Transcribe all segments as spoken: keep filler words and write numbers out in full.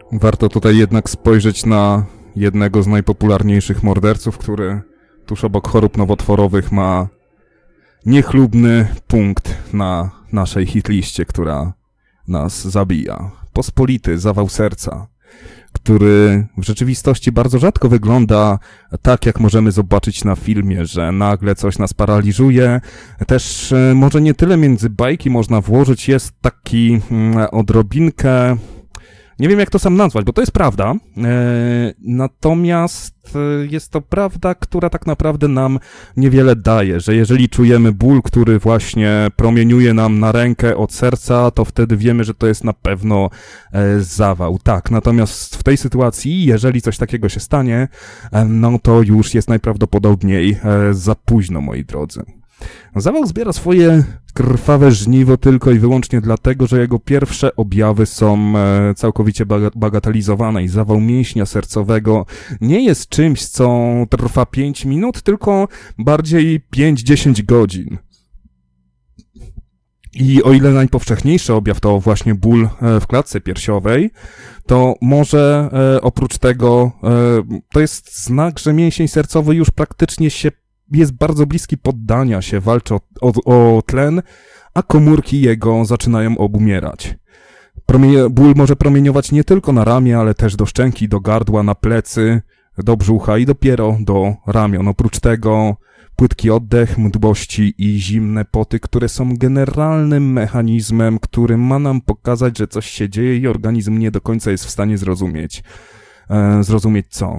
Warto tutaj jednak spojrzeć na jednego z najpopularniejszych morderców, który tuż obok chorób nowotworowych ma niechlubny punkt na naszej hitliście, która nas zabija. Pospolity zawał serca, który w rzeczywistości bardzo rzadko wygląda tak, jak możemy zobaczyć na filmie, że nagle coś nas paraliżuje. Też może nie tyle między bajki można włożyć, jest taki mm, odrobinkę... Nie wiem, jak to sam nazwać, bo to jest prawda, e, natomiast jest to prawda, która tak naprawdę nam niewiele daje, że jeżeli czujemy ból, który właśnie promieniuje nam na rękę od serca, to wtedy wiemy, że to jest na pewno e, zawał. Tak, natomiast w tej sytuacji, jeżeli coś takiego się stanie, e, no to już jest najprawdopodobniej e, za późno, moi drodzy. Zawał zbiera swoje krwawe żniwo tylko i wyłącznie dlatego, że jego pierwsze objawy są całkowicie bagatelizowane i zawał mięśnia sercowego nie jest czymś, co trwa pięć minut, tylko bardziej pięć do dziesięciu godzin. I o ile najpowszechniejszy objaw to właśnie ból w klatce piersiowej, to może oprócz tego to jest znak, że mięsień sercowy już praktycznie się jest bardzo bliski poddania się, walczy o, o, o tlen, a komórki jego zaczynają obumierać. Promie, ból może promieniować nie tylko na ramię, ale też do szczęki, do gardła, na plecy, do brzucha i dopiero do ramion. Oprócz tego płytki oddech, mdłości i zimne poty, które są generalnym mechanizmem, który ma nam pokazać, że coś się dzieje i organizm nie do końca jest w stanie zrozumieć, e, zrozumieć co.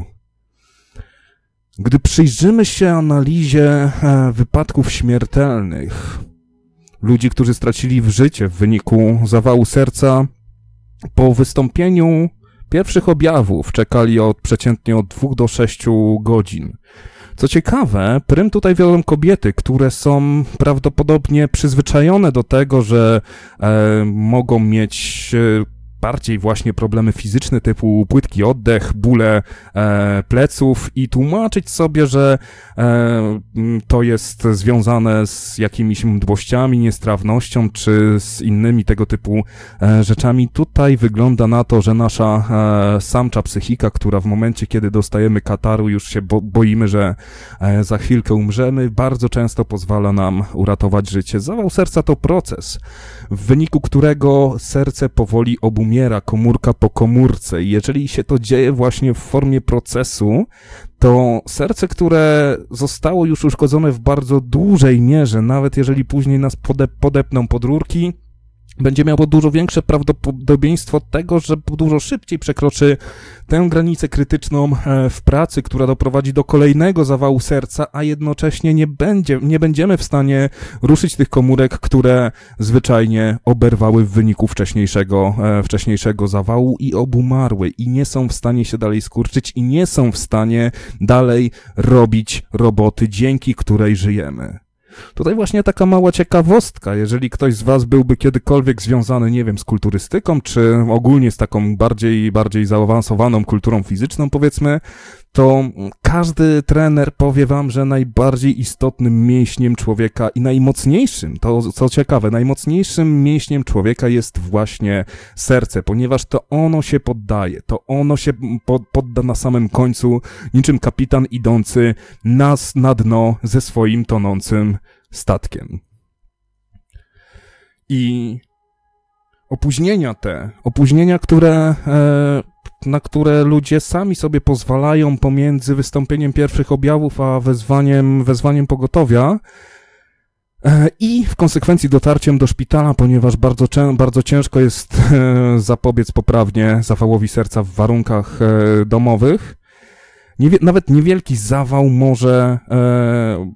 Gdy przyjrzymy się analizie wypadków śmiertelnych, ludzi, którzy stracili w życie w wyniku zawału serca, po wystąpieniu pierwszych objawów czekali od przeciętnie od dwóch do sześciu godzin. Co ciekawe, prym tutaj wiodą kobiety, które są prawdopodobnie przyzwyczajone do tego, że e, mogą mieć e, bardziej właśnie problemy fizyczne typu płytki oddech, bóle e, pleców i tłumaczyć sobie, że e, to jest związane z jakimiś mdłościami, niestrawnością czy z innymi tego typu e, rzeczami. Tutaj wygląda na to, że nasza e, samcza psychika, która w momencie, kiedy dostajemy kataru, już się bo- boimy, że e, za chwilkę umrzemy, bardzo często pozwala nam uratować życie. Zawał serca to proces, w wyniku którego serce powoli obumiera komórka po komórce i jeżeli się to dzieje właśnie w formie procesu, to serce, które zostało już uszkodzone w bardzo dużej mierze, nawet jeżeli później nas pode- podepną pod rurki, będzie miało dużo większe prawdopodobieństwo tego, że dużo szybciej przekroczy tę granicę krytyczną w pracy, która doprowadzi do kolejnego zawału serca, a jednocześnie nie będzie, nie będziemy w stanie ruszyć tych komórek, które zwyczajnie oberwały w wyniku wcześniejszego, wcześniejszego zawału i obumarły i nie są w stanie się dalej skurczyć i nie są w stanie dalej robić roboty, dzięki której żyjemy. Tutaj właśnie taka mała ciekawostka, jeżeli ktoś z was byłby kiedykolwiek związany, nie wiem, z kulturystyką, czy ogólnie z taką bardziej, bardziej zaawansowaną kulturą fizyczną, powiedzmy, to każdy trener powie wam, że najbardziej istotnym mięśniem człowieka i najmocniejszym, to co ciekawe, najmocniejszym mięśniem człowieka jest właśnie serce, ponieważ to ono się poddaje, to ono się podda na samym końcu, niczym kapitan idący nas na dno ze swoim tonącym statkiem. I opóźnienia te, opóźnienia, które... E, na które ludzie sami sobie pozwalają pomiędzy wystąpieniem pierwszych objawów a wezwaniem, wezwaniem pogotowia e, i w konsekwencji dotarciem do szpitala, ponieważ bardzo, bardzo ciężko jest e, zapobiec poprawnie zawałowi serca w warunkach e, domowych. Niewie, nawet niewielki zawał może e,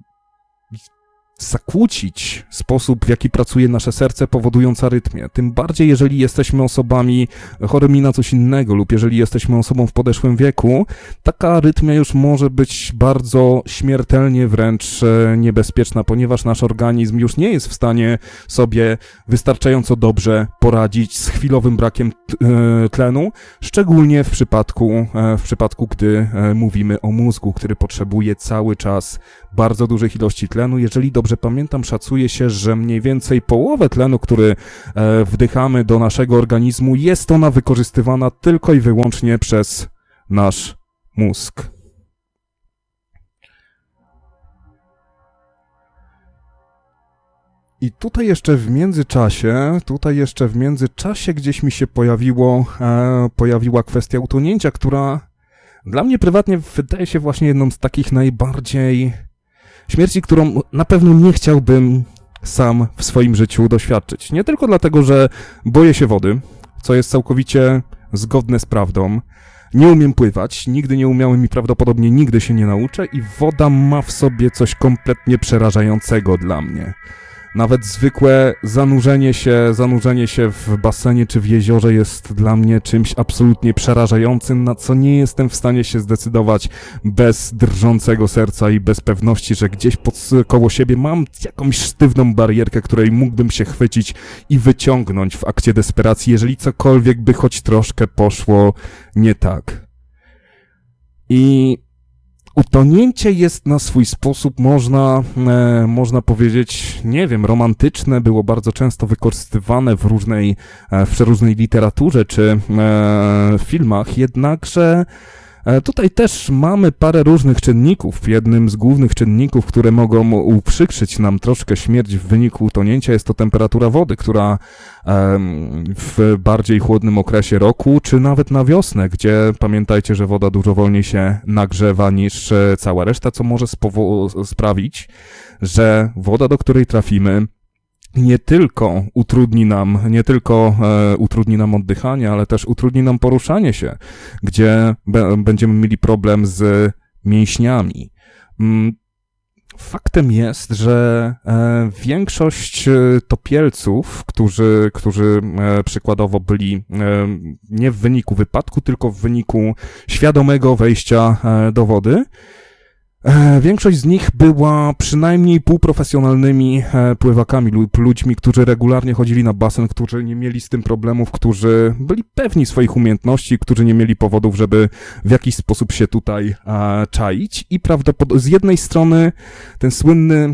zakłócić sposób, w jaki pracuje nasze serce, powodując arytmię. Tym bardziej, jeżeli jesteśmy osobami chorymi na coś innego lub jeżeli jesteśmy osobą w podeszłym wieku, taka arytmia już może być bardzo śmiertelnie wręcz niebezpieczna, ponieważ nasz organizm już nie jest w stanie sobie wystarczająco dobrze poradzić z chwilowym brakiem tlenu, szczególnie w przypadku, w przypadku, gdy mówimy o mózgu, który potrzebuje cały czas bardzo dużych ilości tlenu. Jeżeli dobrze dobrze pamiętam, szacuje się, że mniej więcej połowę tlenu, który e, wdychamy do naszego organizmu, jest ona wykorzystywana tylko i wyłącznie przez nasz mózg. I tutaj jeszcze w międzyczasie, tutaj jeszcze w międzyczasie gdzieś mi się pojawiło, e, pojawiła kwestia utonięcia, która dla mnie prywatnie wydaje się właśnie jedną z takich najbardziej śmierci, którą na pewno nie chciałbym sam w swoim życiu doświadczyć. Nie tylko dlatego, że boję się wody, co jest całkowicie zgodne z prawdą. Nie umiem pływać, nigdy nie umiałem i prawdopodobnie nigdy się nie nauczę i woda ma w sobie coś kompletnie przerażającego dla mnie. Nawet zwykłe zanurzenie się, zanurzenie się w basenie czy w jeziorze jest dla mnie czymś absolutnie przerażającym, na co nie jestem w stanie się zdecydować bez drżącego serca i bez pewności, że gdzieś pod, koło siebie mam jakąś sztywną barierkę, której mógłbym się chwycić i wyciągnąć w akcie desperacji, jeżeli cokolwiek by choć troszkę poszło nie tak. I utonięcie jest na swój sposób, można, e, można powiedzieć, nie wiem, romantyczne, było bardzo często wykorzystywane w różnej, e, w przeróżnej literaturze czy e, filmach, jednakże e, tutaj też mamy parę różnych czynników. Jednym z głównych czynników, które mogą uprzykrzyć nam troszkę śmierć w wyniku utonięcia, jest to temperatura wody, która e, w bardziej chłodnym okresie roku, czy nawet na wiosnę, gdzie pamiętajcie, że woda dużo wolniej się nagrzewa niż cała reszta, co może spowo- sprawić, że woda, do której trafimy, nie tylko utrudni nam, nie tylko e, utrudni nam oddychanie, ale też utrudni nam poruszanie się, gdzie be, będziemy mieli problem z mięśniami. Mm, faktem jest, że e, większość topielców, którzy, którzy e, przykładowo byli e, nie w wyniku wypadku, tylko w wyniku świadomego wejścia e, do wody, E, większość z nich była przynajmniej półprofesjonalnymi e, pływakami lub ludźmi, którzy regularnie chodzili na basen, którzy nie mieli z tym problemów, którzy byli pewni swoich umiejętności, którzy nie mieli powodów, żeby w jakiś sposób się tutaj e, czaić i prawdopodobnie z jednej strony ten słynny, e,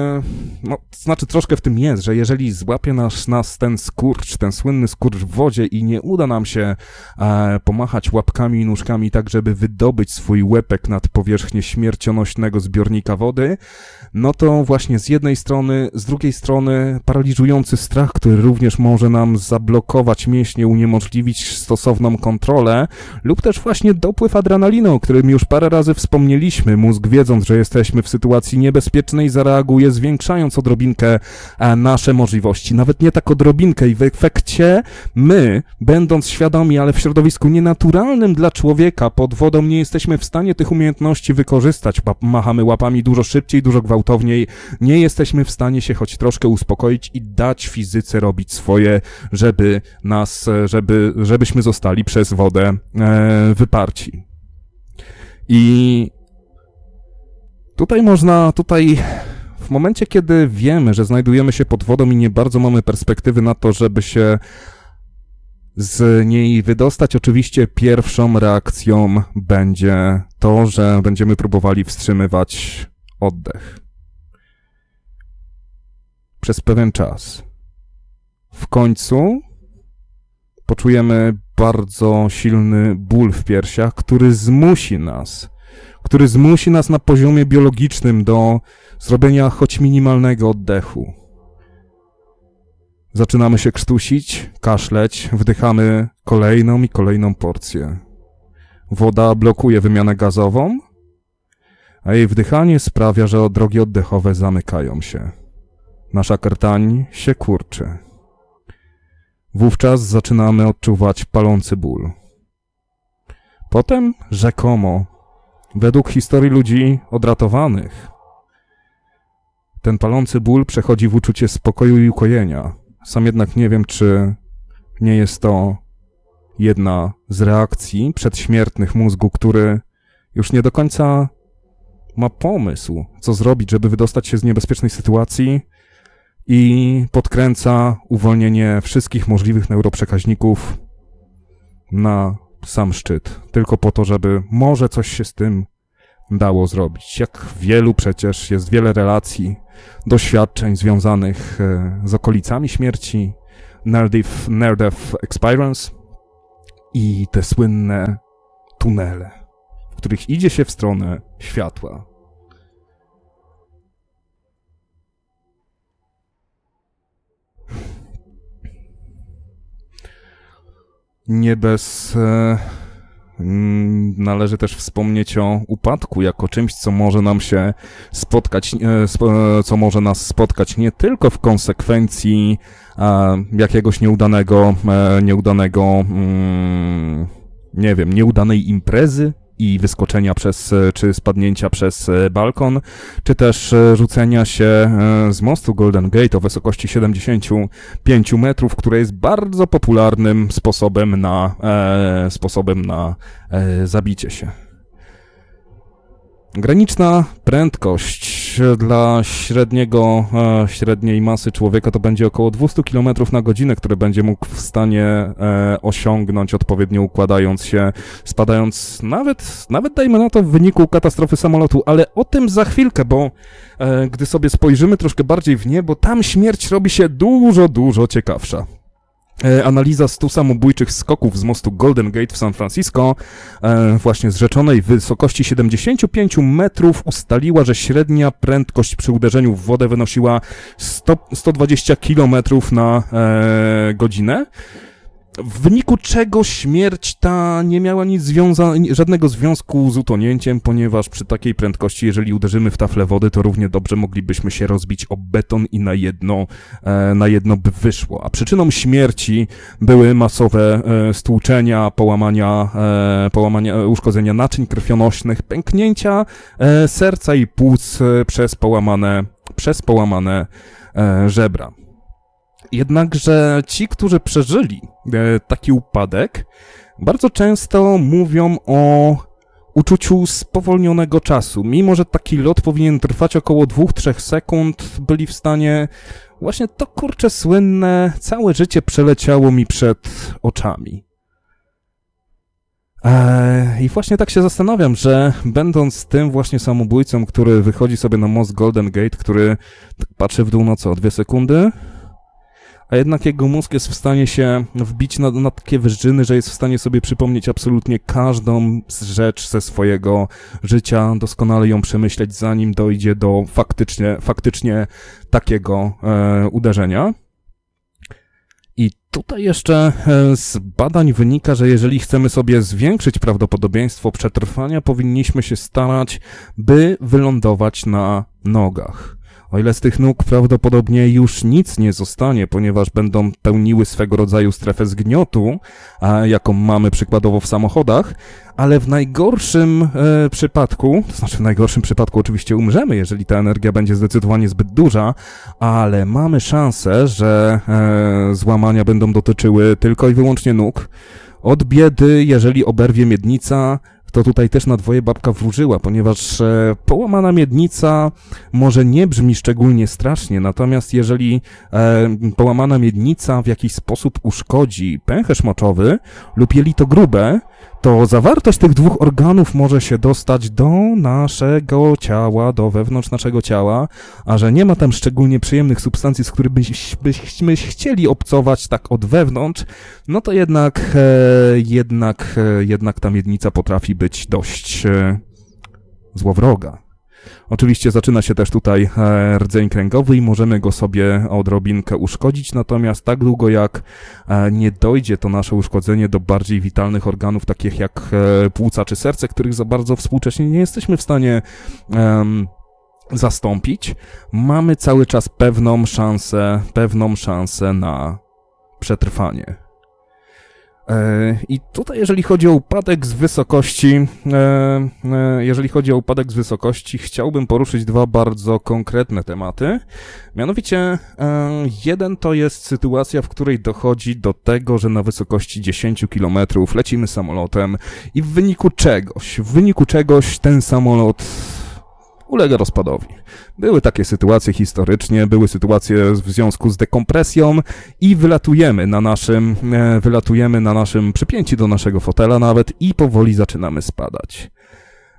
no to znaczy troszkę w tym jest, że jeżeli złapie nas, nas ten skurcz, ten słynny skurcz w wodzie i nie uda nam się e, pomachać łapkami i nóżkami tak, żeby wydobyć swój łepek nad powierzchnię śmiercionośnego nośnego zbiornika wody, no to właśnie z jednej strony, z drugiej strony paraliżujący strach, który również może nam zablokować mięśnie, uniemożliwić stosowną kontrolę lub też właśnie dopływ adrenaliny, o którym już parę razy wspomnieliśmy. Mózg, wiedząc, że jesteśmy w sytuacji niebezpiecznej, zareaguje, zwiększając odrobinkę nasze możliwości. Nawet nie tak odrobinkę i w efekcie my, będąc świadomi, ale w środowisku nienaturalnym dla człowieka, pod wodą nie jesteśmy w stanie tych umiejętności wykorzystać. Machamy łapami dużo szybciej, dużo gwałtowniej. Nie jesteśmy w stanie się choć troszkę uspokoić i dać fizyce robić swoje, żeby nas, żeby, żebyśmy zostali przez wodę e, wyparci. I tutaj można, tutaj w momencie, kiedy wiemy, że znajdujemy się pod wodą i nie bardzo mamy perspektywy na to, żeby się z niej wydostać, oczywiście pierwszą reakcją będzie to, że będziemy próbowali wstrzymywać oddech. Przez pewien czas. W końcu poczujemy bardzo silny ból w piersiach, który zmusi nas, który zmusi nas na poziomie biologicznym do zrobienia choć minimalnego oddechu. Zaczynamy się krztusić, kaszleć, wdychamy kolejną i kolejną porcję. Woda blokuje wymianę gazową, a jej wdychanie sprawia, że drogi oddechowe zamykają się. Nasza krtań się kurczy. Wówczas zaczynamy odczuwać palący ból. Potem, rzekomo, według historii ludzi odratowanych, ten palący ból przechodzi w uczucie spokoju i ukojenia. Sam jednak nie wiem, czy nie jest to jedna z reakcji przedśmiertnych mózgu, który już nie do końca ma pomysł, co zrobić, żeby wydostać się z niebezpiecznej sytuacji i podkręca uwolnienie wszystkich możliwych neuroprzekaźników na sam szczyt. Tylko po to, żeby może coś się z tym dało zrobić. Jak wielu przecież jest wiele relacji, doświadczeń związanych z okolicami śmierci, near-death, near-death experience i te słynne tunele, w których idzie się w stronę światła. Nie bez... E, należy też wspomnieć o upadku jako czymś, co może nam się spotkać, e, sp, e, co może nas spotkać nie tylko w konsekwencji e, jakiegoś nieudanego, e, nieudanego, mm, nie wiem, nieudanej imprezy i wyskoczenia przez, czy spadnięcia przez balkon, czy też rzucenia się z mostu Golden Gate o wysokości siedemdziesiąt pięć metrów, które jest bardzo popularnym sposobem na, e, sposobem na e, zabicie się. Graniczna prędkość dla średniego, e, średniej masy człowieka to będzie około dwieście kilometrów na godzinę, które będzie mógł w stanie e, osiągnąć, odpowiednio układając się, spadając nawet, nawet dajmy na to w wyniku katastrofy samolotu, ale o tym za chwilkę, bo e, gdy sobie spojrzymy troszkę bardziej w niebo, tam śmierć robi się dużo, dużo ciekawsza. Analiza stu samobójczych skoków z mostu Golden Gate w San Francisco, e, właśnie z rzeczonej wysokości siedemdziesiąt pięć metrów, ustaliła, że średnia prędkość przy uderzeniu w wodę wynosiła sto, sto dwadzieścia kilometrów na e, godzinę. W wyniku czego śmierć ta nie miała nic związa- żadnego związku z utonięciem, ponieważ przy takiej prędkości, jeżeli uderzymy w taflę wody, to równie dobrze moglibyśmy się rozbić o beton i na jedno, e, na jedno by wyszło. A przyczyną śmierci były masowe e, stłuczenia, połamania, e, połamania, uszkodzenia naczyń krwionośnych, pęknięcia e, serca i płuc e, przez połamane, przez połamane e, żebra. Jednakże ci, którzy przeżyli e, taki upadek, bardzo często mówią o uczuciu spowolnionego czasu. Mimo że taki lot powinien trwać około dwóch do trzech sekund, byli w stanie właśnie to kurcze słynne, całe życie przeleciało mi przed oczami. Eee, I właśnie tak się zastanawiam, że będąc tym właśnie samobójcą, który wychodzi sobie na most Golden Gate, który patrzy w dół na co, dwie sekundy? A jednak jego mózg jest w stanie się wbić na, na takie wyżyny, że jest w stanie sobie przypomnieć absolutnie każdą rzecz ze swojego życia, doskonale ją przemyśleć, zanim dojdzie do faktycznie, faktycznie takiego e, uderzenia. I tutaj jeszcze e, z badań wynika, że jeżeli chcemy sobie zwiększyć prawdopodobieństwo przetrwania, powinniśmy się starać, by wylądować na nogach. O ile z tych nóg prawdopodobnie już nic nie zostanie, ponieważ będą pełniły swego rodzaju strefę zgniotu, a jaką mamy przykładowo w samochodach, ale w najgorszym e, przypadku, to znaczy w najgorszym przypadku oczywiście umrzemy, jeżeli ta energia będzie zdecydowanie zbyt duża, ale mamy szansę, że e, złamania będą dotyczyły tylko i wyłącznie nóg. Od biedy, jeżeli oberwie miednica, to tutaj też na dwoje babka wróżyła, ponieważ e, połamana miednica może nie brzmi szczególnie strasznie, natomiast jeżeli e, połamana miednica w jakiś sposób uszkodzi pęcherz moczowy lub jelito grube, to zawartość tych dwóch organów może się dostać do naszego ciała, do wewnątrz naszego ciała, a że nie ma tam szczególnie przyjemnych substancji, z którymi byśmy chcieli obcować tak od wewnątrz, no to jednak, e, jednak, e, jednak ta miednica potrafi być dość e, złowroga. Oczywiście zaczyna się też tutaj e, rdzeń kręgowy i możemy go sobie odrobinkę uszkodzić, natomiast tak długo jak e, nie dojdzie to nasze uszkodzenie do bardziej witalnych organów, takich jak e, płuca czy serce, których za bardzo współcześnie nie jesteśmy w stanie e, zastąpić, mamy cały czas pewną szansę, pewną szansę na przetrwanie. I tutaj jeżeli chodzi o upadek z wysokości, jeżeli chodzi o upadek z wysokości, chciałbym poruszyć dwa bardzo konkretne tematy. Mianowicie jeden to jest sytuacja, w której dochodzi do tego, że na wysokości dziesięć kilometrów lecimy samolotem i w wyniku czegoś, w wyniku czegoś ten samolot ulega rozpadowi. Były takie sytuacje historycznie, były sytuacje w związku z dekompresją i wylatujemy na naszym, e, wylatujemy na naszym, przypięci do naszego fotela nawet i powoli zaczynamy spadać.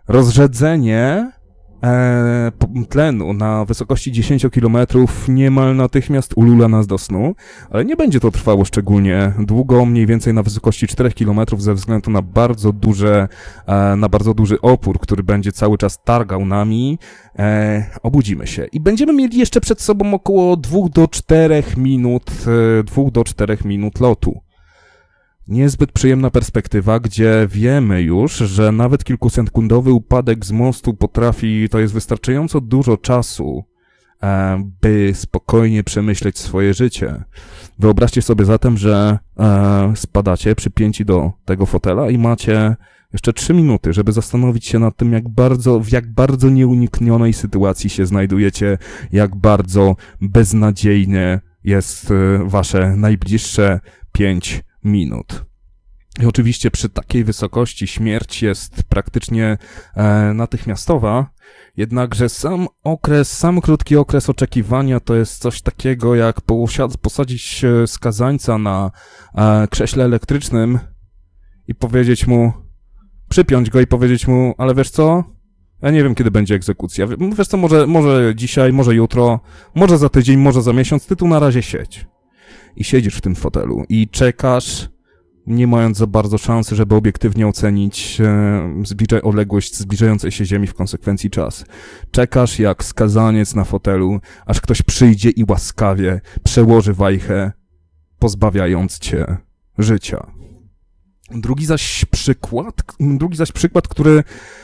Rozrzedzenie e, tlenu na wysokości dziesięć kilometrów niemal natychmiast ulula nas do snu, ale nie będzie to trwało szczególnie długo, mniej więcej na wysokości czterech kilometrów ze względu na bardzo duże, e, na bardzo duży opór, który będzie cały czas targał nami. E, obudzimy się i będziemy mieli jeszcze przed sobą około dwóch do czterech minut, e, dwóch do czterech minut lotu. Niezbyt przyjemna perspektywa, gdzie wiemy już, że nawet kilkusekundowy upadek z mostu potrafi, to jest wystarczająco dużo czasu, e, by spokojnie przemyśleć swoje życie. Wyobraźcie sobie zatem, że e, spadacie przypięci do tego fotela i macie jeszcze trzy minuty, żeby zastanowić się nad tym, jak bardzo, w jak bardzo nieuniknionej sytuacji się znajdujecie, jak bardzo beznadziejne jest e, wasze najbliższe pięć minut. I oczywiście przy takiej wysokości śmierć jest praktycznie e, natychmiastowa, jednakże sam okres, sam krótki okres oczekiwania to jest coś takiego jak posiad- posadzić skazańca na e, krześle elektrycznym i powiedzieć mu, przypiąć go i powiedzieć mu, ale wiesz co? Ja nie wiem, kiedy będzie egzekucja. Wiesz co, może, może dzisiaj, może jutro, może za tydzień, może za miesiąc, ty tu na razie siedź. I siedzisz w tym fotelu i czekasz, nie mając za bardzo szansy, żeby obiektywnie ocenić e, zbliża- odległość zbliżającej się Ziemi, w konsekwencji czas. Czekasz jak skazaniec na fotelu, aż ktoś przyjdzie i łaskawie przełoży wajchę, pozbawiając cię życia. Drugi zaś przykład, drugi zaś przykład, który,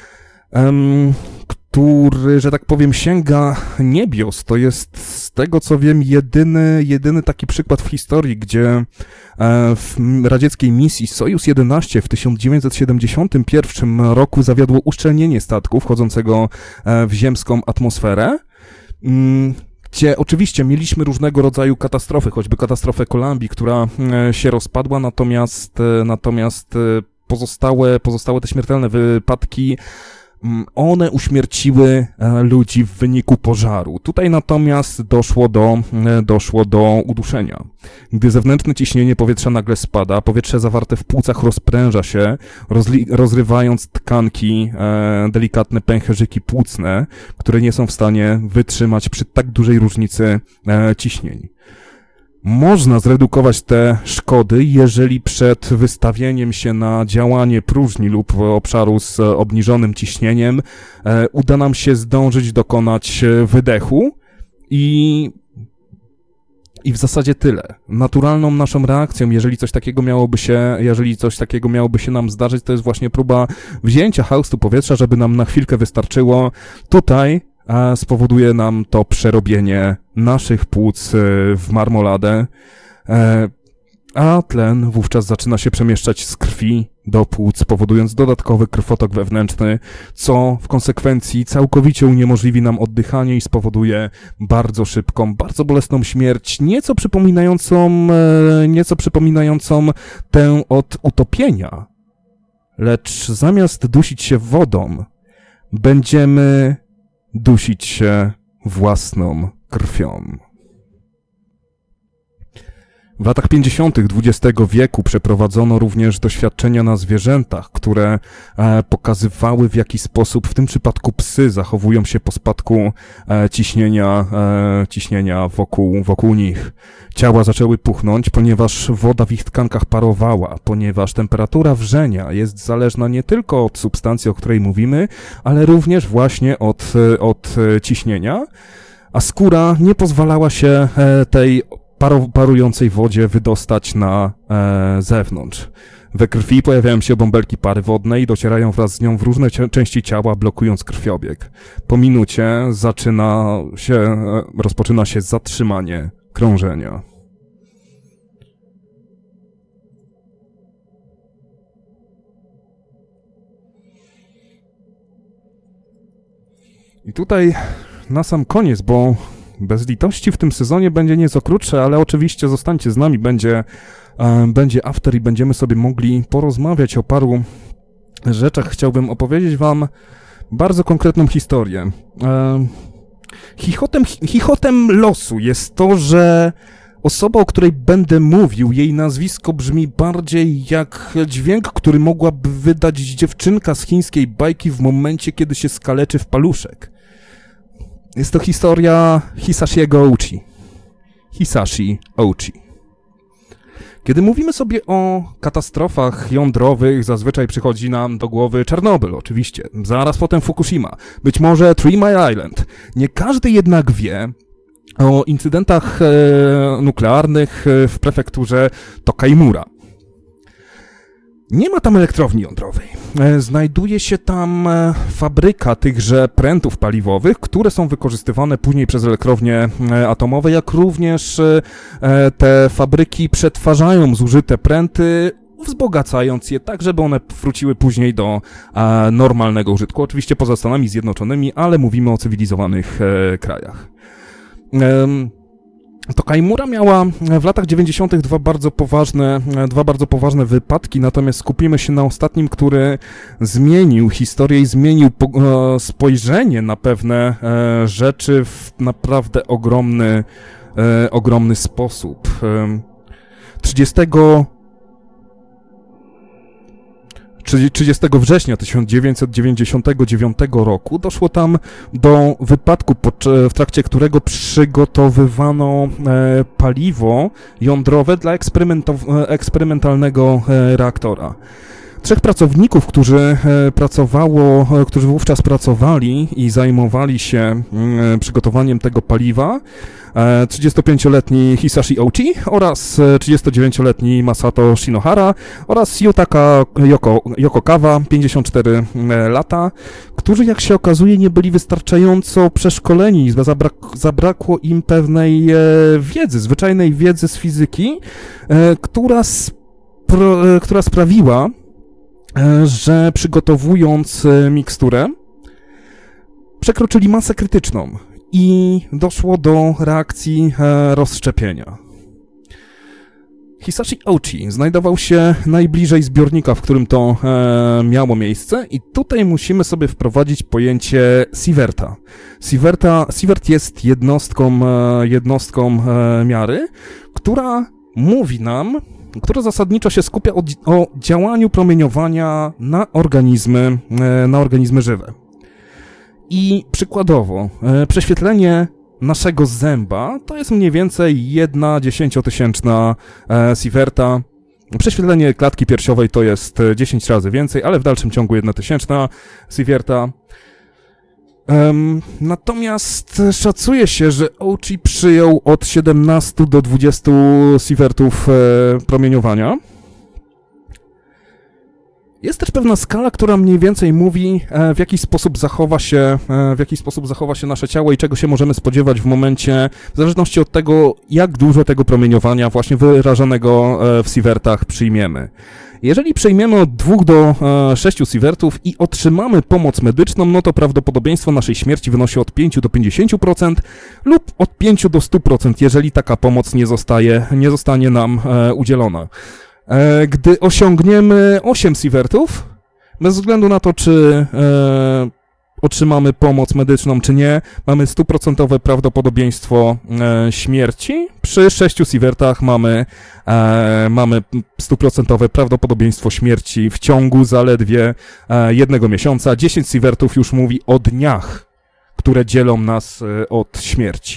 um, który, że tak powiem, sięga niebios, to jest z tego, co wiem, jedyny, jedyny taki przykład w historii, gdzie w radzieckiej misji Sojus jedenaście w tysiąc dziewięćset siedemdziesiątym pierwszym roku zawiodło uszczelnienie statku wchodzącego w ziemską atmosferę, gdzie oczywiście mieliśmy różnego rodzaju katastrofy, choćby katastrofę Kolumbii, która się rozpadła, natomiast, natomiast pozostałe, pozostałe te śmiertelne wypadki, one uśmierciły ludzi w wyniku pożaru. Tutaj natomiast doszło do, doszło do uduszenia. Gdy zewnętrzne ciśnienie powietrza nagle spada, powietrze zawarte w płucach rozpręża się, rozli- rozrywając tkanki, e, delikatne pęcherzyki płucne, które nie są w stanie wytrzymać przy tak dużej różnicy e, ciśnień. Można zredukować te szkody, jeżeli przed wystawieniem się na działanie próżni lub obszaru z obniżonym ciśnieniem e, uda nam się zdążyć dokonać wydechu i, i w zasadzie tyle. Naturalną naszą reakcją, jeżeli coś takiego miałoby się, jeżeli coś takiego miałoby się nam zdarzyć, to jest właśnie próba wzięcia haustu powietrza, żeby nam na chwilkę wystarczyło. Tutaj a spowoduje nam to przerobienie naszych płuc w marmoladę, a tlen wówczas zaczyna się przemieszczać z krwi do płuc, powodując dodatkowy krwotok wewnętrzny, co w konsekwencji całkowicie uniemożliwi nam oddychanie i spowoduje bardzo szybką, bardzo bolesną śmierć, nieco przypominającą, nieco przypominającą tę od utopienia. Lecz zamiast dusić się wodą, będziemy dusić się własną krwią. W latach pięćdziesiątych dwudziestego wieku przeprowadzono również doświadczenia na zwierzętach, które e, pokazywały, w jaki sposób w tym przypadku psy zachowują się po spadku e, ciśnienia, e, ciśnienia wokół, wokół nich. Ciała zaczęły puchnąć, ponieważ woda w ich tkankach parowała, ponieważ temperatura wrzenia jest zależna nie tylko od substancji, o której mówimy, ale również właśnie od, od ciśnienia, a skóra nie pozwalała się e, tej parującej wodzie wydostać na e, zewnątrz. We krwi pojawiają się bąbelki pary wodnej i docierają wraz z nią w różne części ciała, blokując krwiobieg. Po minucie zaczyna się, e, rozpoczyna się zatrzymanie krążenia. I tutaj na sam koniec, bo bez litości w tym sezonie będzie nieco krótsze, ale oczywiście zostańcie z nami, będzie, e, będzie after i będziemy sobie mogli porozmawiać o paru rzeczach. Chciałbym opowiedzieć wam bardzo konkretną historię. E, chichotem, chichotem losu jest to, że osoba, o której będę mówił, jej nazwisko brzmi bardziej jak dźwięk, który mogłaby wydać dziewczynka z chińskiej bajki w momencie, kiedy się skaleczy w paluszek. Jest to historia Hisashiego Ouchi. Hisashi Ouchi. Kiedy mówimy sobie o katastrofach jądrowych, zazwyczaj przychodzi nam do głowy Czarnobyl, oczywiście. Zaraz potem Fukushima. Być może Three Mile Island. Nie każdy jednak wie o incydentach e, nuklearnych w prefekturze Tokaimura. Nie ma tam elektrowni jądrowej. Znajduje się tam fabryka tychże prętów paliwowych, które są wykorzystywane później przez elektrownie atomowe, jak również te fabryki przetwarzają zużyte pręty, wzbogacając je tak, żeby one wróciły później do normalnego użytku. Oczywiście poza Stanami Zjednoczonymi, ale mówimy o cywilizowanych krajach. Tokaimura miała w latach dziewięćdziesiątych dwa bardzo poważne, dwa bardzo poważne wypadki, natomiast skupimy się na ostatnim, który zmienił historię i zmienił spojrzenie na pewne rzeczy w naprawdę ogromny, ogromny sposób. trzydziestego trzydziestego września tysiąc dziewięćset dziewięćdziesiątego dziewiątego roku doszło tam do wypadku, w trakcie którego przygotowywano paliwo jądrowe dla eksperymentalnego reaktora. Trzech pracowników, którzy pracowało, którzy wówczas pracowali i zajmowali się przygotowaniem tego paliwa, trzydziestopięcioletni Hisashi Ouchi oraz trzydziestodziewięcioletni Masato Shinohara oraz Yutaka Yoko, Yokokawa, pięćdziesiąt cztery lata, którzy, jak się okazuje, nie byli wystarczająco przeszkoleni, zabrak, zabrakło im pewnej wiedzy, zwyczajnej wiedzy z fizyki, która, spro, która sprawiła, że przygotowując miksturę, przekroczyli masę krytyczną i doszło do reakcji rozszczepienia. Hisashi Ouchi znajdował się najbliżej zbiornika, w którym to miało miejsce, i tutaj musimy sobie wprowadzić pojęcie sieverta. Sieverta, sievert jest jednostką, jednostką miary, która mówi nam, która zasadniczo się skupia o, o działaniu promieniowania na organizmy, na organizmy żywe. I przykładowo, prześwietlenie naszego zęba to jest mniej więcej jedna dziesięciotysięczna sieverta. Prześwietlenie klatki piersiowej to jest dziesięć razy więcej, ale w dalszym ciągu jedna tysięczna sieverta. Um, natomiast szacuje się, że Ouchi przyjął od siedemnastu do dwudziestu sievertów e, promieniowania. Jest też pewna skala, która mniej więcej mówi, e, w jaki sposób zachowa się, e, w jaki sposób zachowa się nasze ciało i czego się możemy spodziewać w momencie, w zależności od tego, jak dużo tego promieniowania właśnie wyrażonego e, w sievertach przyjmiemy. Jeżeli przejmiemy od dwóch do sześciu sievertów i otrzymamy pomoc medyczną, no to prawdopodobieństwo naszej śmierci wynosi od pięciu do pięćdziesięciu procent lub od pięciu do stu procent, jeżeli taka pomoc nie zostaje, nie zostanie nam e, udzielona. E, gdy osiągniemy osiem sievertów, bez względu na to, czy e, otrzymamy pomoc medyczną, czy nie, mamy stuprocentowe prawdopodobieństwo e, śmierci. Przy sześciu sievertach mamy, e, mamy stuprocentowe prawdopodobieństwo śmierci w ciągu zaledwie e, jednego miesiąca. dziesięć sievertów już mówi o dniach, które dzielą nas e, od śmierci.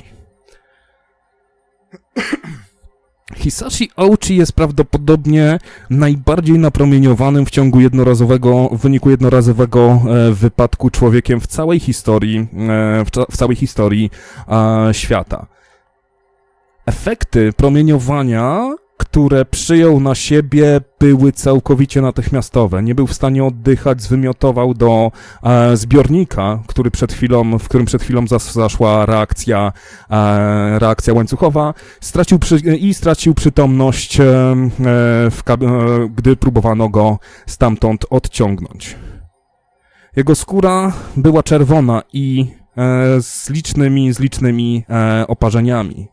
Hisashi Ouchi jest prawdopodobnie najbardziej napromieniowanym w ciągu jednorazowego, w wyniku jednorazowego e, wypadku człowiekiem w całej historii, e, w, w całej historii e, świata. Efekty promieniowania, które przyjął na siebie, były całkowicie natychmiastowe. Nie był w stanie oddychać, zwymiotował do e, zbiornika, który przed chwilą, w którym przed chwilą zas, zaszła reakcja, e, reakcja łańcuchowa, stracił przy, i stracił przytomność, e, w, e, gdy próbowano go stamtąd odciągnąć. Jego skóra była czerwona i e, z licznymi, z licznymi e, oparzeniami.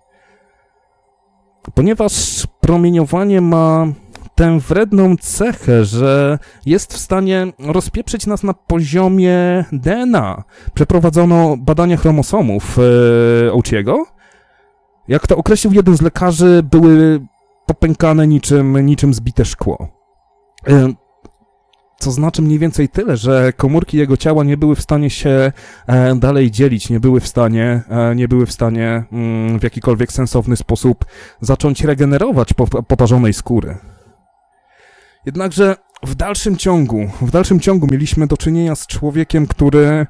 Ponieważ promieniowanie ma tę wredną cechę, że jest w stanie rozpieprzyć nas na poziomie D N A. Przeprowadzono badania chromosomów e, Ouchiego Jak to określił jeden z lekarzy, były popękane niczym, niczym zbite szkło. Co znaczy mniej więcej tyle, że komórki jego ciała nie były w stanie się e, dalej dzielić, nie były w stanie, e, nie były w stanie mm, w jakikolwiek sensowny sposób zacząć regenerować po, poparzonej skóry. Jednakże w dalszym ciągu, w dalszym ciągu mieliśmy do czynienia z człowiekiem, który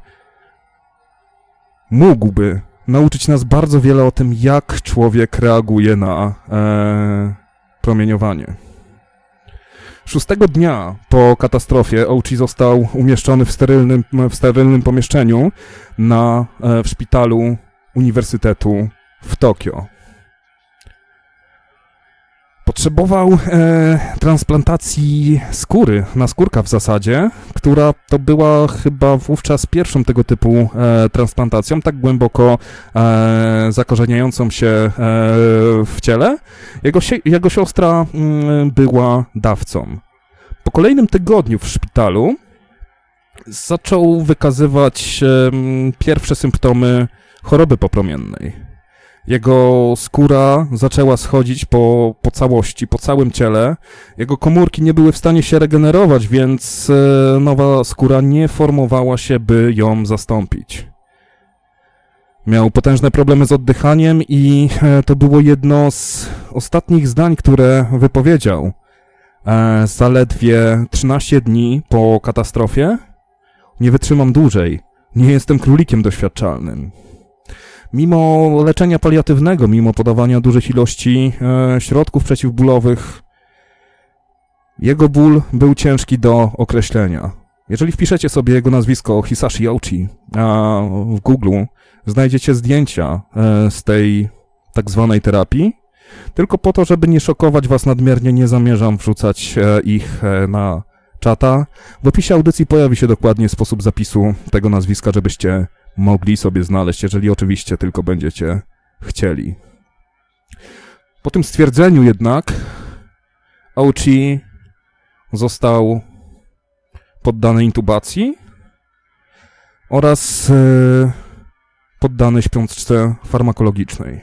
mógłby nauczyć nas bardzo wiele o tym, jak człowiek reaguje na e, promieniowanie. Szóstego dnia po katastrofie Ouchi został umieszczony w sterylnym, w sterylnym pomieszczeniu na, w szpitalu Uniwersytetu w Tokio. Potrzebował e, transplantacji skóry, naskórka w zasadzie, która to była chyba wówczas pierwszą tego typu e, transplantacją, tak głęboko e, zakorzeniającą się e, w ciele. Jego, jego siostra m, była dawcą. Po kolejnym tygodniu w szpitalu zaczął wykazywać e, pierwsze symptomy choroby popromiennej. Jego skóra zaczęła schodzić po, po całości, po całym ciele. Jego komórki nie były w stanie się regenerować, więc e, nowa skóra nie formowała się, by ją zastąpić. Miał potężne problemy z oddychaniem i e, to było jedno z ostatnich zdań, które wypowiedział. E, zaledwie trzynaście dni po katastrofie. Nie wytrzymam dłużej. Nie jestem królikiem doświadczalnym. Mimo leczenia paliatywnego, mimo podawania dużych ilości e, środków przeciwbólowych, jego ból był ciężki do określenia. Jeżeli wpiszecie sobie jego nazwisko Hisashi Ouchi a w Google, znajdziecie zdjęcia e, z tej tak zwanej terapii. Tylko po to, żeby nie szokować was nadmiernie, nie zamierzam wrzucać e, ich e, na czata. W opisie audycji pojawi się dokładnie sposób zapisu tego nazwiska, żebyście mogli sobie znaleźć, jeżeli oczywiście tylko będziecie chcieli. Po tym stwierdzeniu jednak Ouchi został poddany intubacji oraz e, poddany śpiączce farmakologicznej.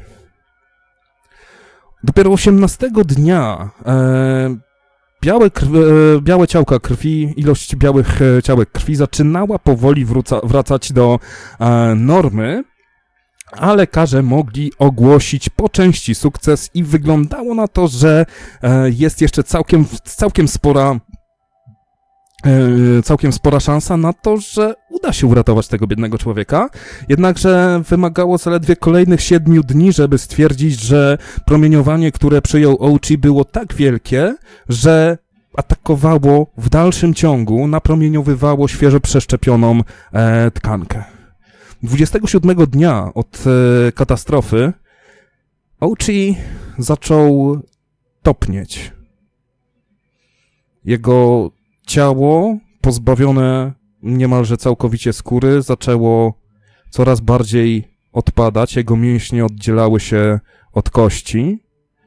Dopiero osiemnastego dnia e, białe, krw, e, białe ciałka krwi, ilość białych e, ciałek krwi zaczynała powoli wróca, wracać do e, normy, a lekarze mogli ogłosić po części sukces i wyglądało na to, że e, jest jeszcze całkiem, całkiem spora całkiem spora szansa na to, że uda się uratować tego biednego człowieka, jednakże wymagało zaledwie kolejnych siedmiu dni, żeby stwierdzić, że promieniowanie, które przyjął Ouchi, było tak wielkie, że atakowało w dalszym ciągu, napromieniowywało świeżo przeszczepioną e, tkankę. dwudziestego siódmego dnia od e, katastrofy Ouchi zaczął topnieć. Jego ciało, pozbawione niemalże całkowicie skóry, zaczęło coraz bardziej odpadać. Jego mięśnie oddzielały się od kości.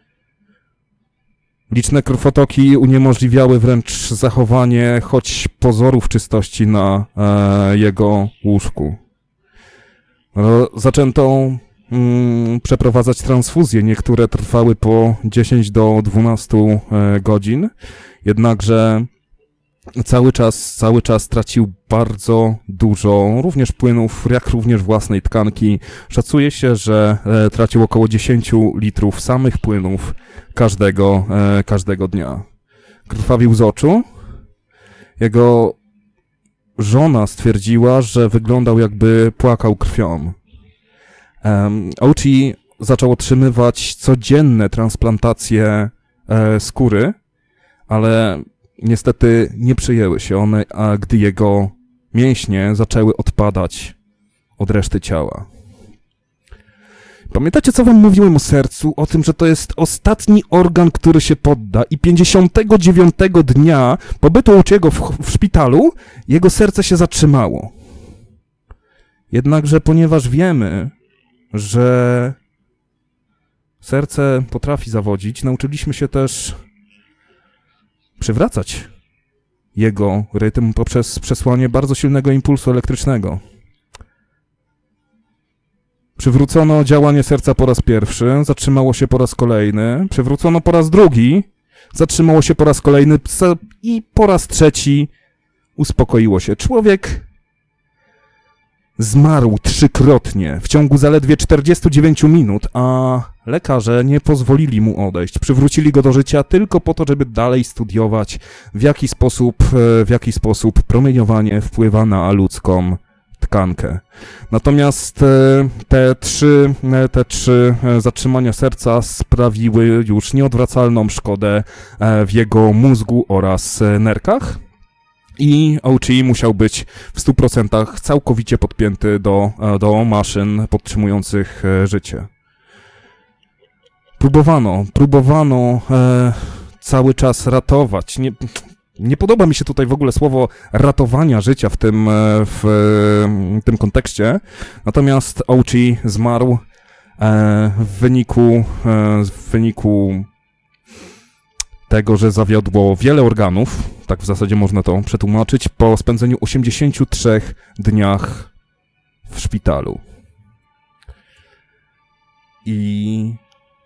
Liczne krwotoki uniemożliwiały wręcz zachowanie choć pozorów czystości na e, jego łóżku. No, zaczęto mm, przeprowadzać transfuzje. Niektóre trwały po dziesięć do dwunastu e, godzin. Jednakże Cały czas, cały czas tracił bardzo dużo, również płynów, jak również własnej tkanki. Szacuje się, że e, tracił około dziesięć litrów samych płynów każdego, e, każdego dnia. Krwawił z oczu. Jego żona stwierdziła, że wyglądał, jakby płakał krwią. Um, Ouchi zaczął otrzymywać codzienne transplantacje e, skóry, ale niestety nie przyjęły się one, a gdy jego mięśnie zaczęły odpadać od reszty ciała. Pamiętacie, co wam mówiłem o sercu? O tym, że to jest ostatni organ, który się podda i pięćdziesiątego dziewiątego dnia pobytu Ouchiego w, w szpitalu jego serce się zatrzymało. Jednakże ponieważ wiemy, że serce potrafi zawodzić, nauczyliśmy się też przywracać jego rytm poprzez przesłanie bardzo silnego impulsu elektrycznego. Przywrócono działanie serca po raz pierwszy, zatrzymało się po raz kolejny, przywrócono po raz drugi, zatrzymało się po raz kolejny i po raz trzeci uspokoiło się. Człowiek zmarł trzykrotnie w ciągu zaledwie czterdziestu dziewięciu minut, a lekarze nie pozwolili mu odejść. Przywrócili go do życia tylko po to, żeby dalej studiować, w jaki sposób, w jaki sposób promieniowanie wpływa na ludzką tkankę. Natomiast te trzy, te trzy zatrzymania serca sprawiły już nieodwracalną szkodę w jego mózgu oraz nerkach. I O G musiał być w stu procentach całkowicie podpięty do, do maszyn podtrzymujących życie. Próbowano, próbowano e, cały czas ratować. Nie, nie podoba mi się tutaj w ogóle słowo ratowania życia w tym, w, w tym kontekście. Natomiast O G zmarł e, w wyniku, e, w wyniku tego, że zawiodło wiele organów, tak w zasadzie można to przetłumaczyć, po spędzeniu osiemdziesięciu trzech dniach w szpitalu. I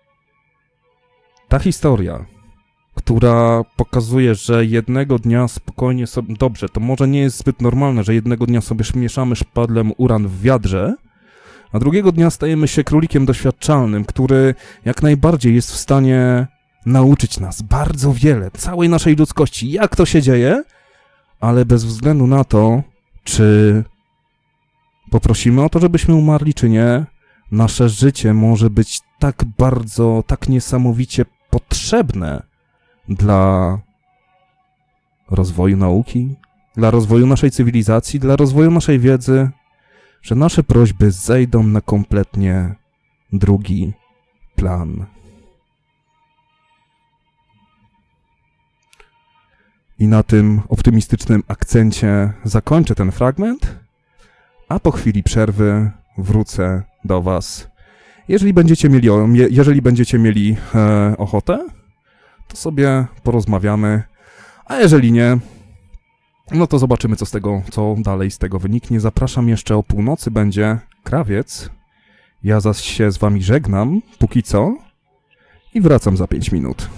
ta historia, która pokazuje, że jednego dnia spokojnie sobie... Dobrze, to może nie jest zbyt normalne, że jednego dnia sobie mieszamy szpadlem uran w wiadrze, a drugiego dnia stajemy się królikiem doświadczalnym, który jak najbardziej jest w stanie nauczyć nas bardzo wiele, całej naszej ludzkości, jak to się dzieje, ale bez względu na to, czy poprosimy o to, żebyśmy umarli, czy nie, nasze życie może być tak bardzo, tak niesamowicie potrzebne dla rozwoju nauki, dla rozwoju naszej cywilizacji, dla rozwoju naszej wiedzy, że nasze prośby zejdą na kompletnie drugi plan. I na tym optymistycznym akcencie zakończę ten fragment, a po chwili przerwy wrócę do was. Jeżeli będziecie mieli, jeżeli będziecie mieli e, ochotę, to sobie porozmawiamy, a jeżeli nie, no to zobaczymy, co z tego, co dalej z tego wyniknie. Zapraszam jeszcze o północy, będzie krawiec. Ja zaś się z wami żegnam, póki co, i wracam za pięć minut.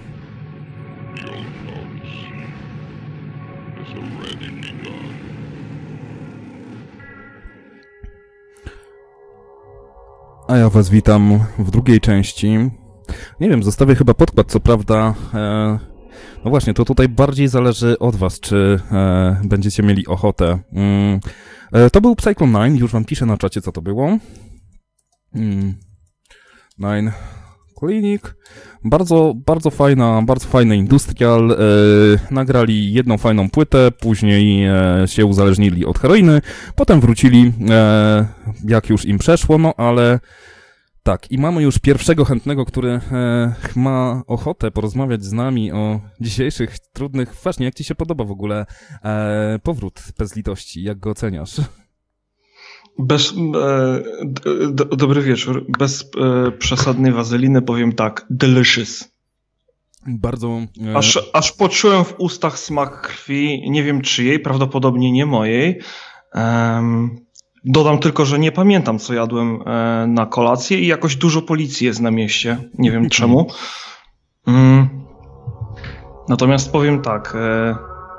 A ja was witam w drugiej części. Nie wiem, zostawię chyba podkład, co prawda. E, no właśnie, to tutaj bardziej zależy od was, czy e, będziecie mieli ochotę. Mm, e, to był Cyclone nine, już wam piszę na czacie, co to było. Mm, Nine Clinic. Bardzo, bardzo fajna, bardzo fajny industrial. E, nagrali jedną fajną płytę, później e, się uzależnili od heroiny, potem wrócili, e, jak już im przeszło, no ale tak, i mamy już pierwszego chętnego, który e, ma ochotę porozmawiać z nami o dzisiejszych trudnych... Właśnie, jak ci się podoba w ogóle e, powrót bez litości? Jak go oceniasz? Bez, e, do, dobry wieczór. Bez e, przesadnej wazeliny powiem tak, delicious. Bardzo... E... Aż, aż poczułem w ustach smak krwi, nie wiem czyjej, prawdopodobnie nie mojej. Um, dodam tylko, że nie pamiętam, co jadłem e, na kolację i jakoś dużo policji jest na mieście. Nie wiem czemu. Um, natomiast powiem tak, e,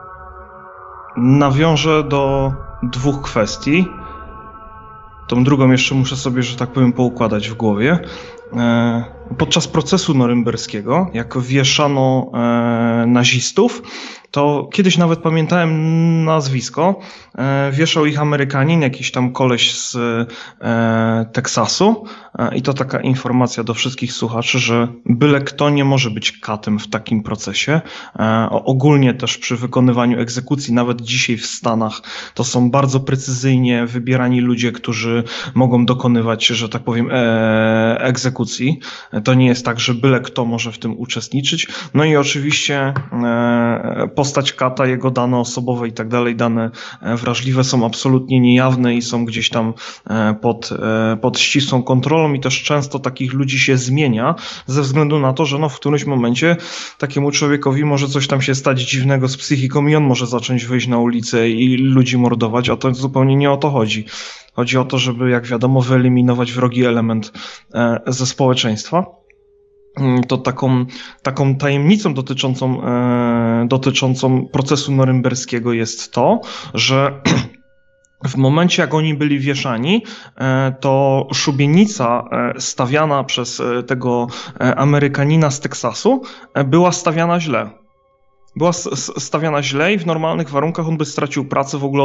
nawiążę do dwóch kwestii. Tą drugą jeszcze muszę sobie, że tak powiem, poukładać w głowie. Podczas procesu norymberskiego, jak wieszano nazistów, to kiedyś nawet pamiętałem nazwisko. Wieszał ich Amerykanin, jakiś tam koleś z Teksasu. I to taka informacja do wszystkich słuchaczy, że byle kto nie może być katem w takim procesie. Ogólnie też przy wykonywaniu egzekucji, nawet dzisiaj w Stanach, to są bardzo precyzyjnie wybierani ludzie, którzy mogą dokonywać, że tak powiem, egzekucji. To nie jest tak, że byle kto może w tym uczestniczyć. No i oczywiście postać kata, jego dane osobowe i tak dalej, dane wrażliwe są absolutnie niejawne i są gdzieś tam pod, pod ścisłą kontrolą i też często takich ludzi się zmienia ze względu na to, że no w którymś momencie takiemu człowiekowi może coś tam się stać dziwnego z psychiką i on może zacząć wyjść na ulicę i ludzi mordować, a to zupełnie nie o to chodzi. Chodzi o to, żeby, jak wiadomo, wyeliminować wrogi element ze społeczeństwa. To taką, taką tajemnicą dotyczącą, dotyczącą procesu norymberskiego jest to, że w momencie, jak oni byli wieszani, to szubienica stawiana przez tego Amerykanina z Teksasu była stawiana źle. Była stawiana źle i w normalnych warunkach on by stracił pracę, w ogóle